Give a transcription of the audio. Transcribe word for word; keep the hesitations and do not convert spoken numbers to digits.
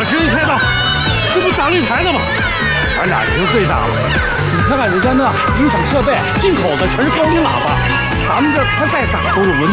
我声音开大，这不打擂台的吗？咱俩已经最大了。你看看人家那音响设备，进口的全是高音喇叭，咱们这它再大都是文